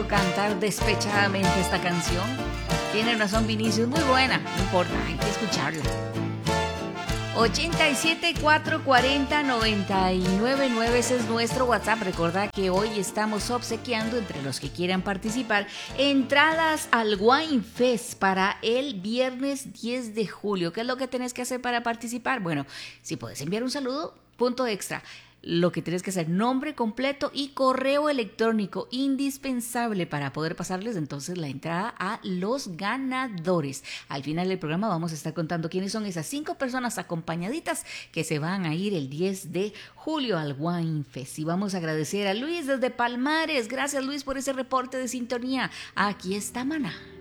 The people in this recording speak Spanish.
Cantar despechadamente esta canción. Tiene razón Vinicius, muy buena, no importa, hay que escucharla. 87 440 99 ese es nuestro WhatsApp. Recuerda que hoy estamos obsequiando, entre los que quieran participar, entradas al Wine Fest para el viernes 10 de julio. ¿Qué es lo que tenés que hacer para participar? Bueno, si puedes enviar un saludo, punto extra. Lo que tienes que hacer, nombre completo y correo electrónico, indispensable para poder pasarles entonces la entrada a los ganadores. Al final del programa vamos a estar contando quiénes son esas 5 personas acompañaditas que se van a ir el 10 de julio al Wine Fest. Y vamos a agradecer a Luis desde Palmares. Gracias, Luis, por ese reporte de sintonía. Aquí está Maná.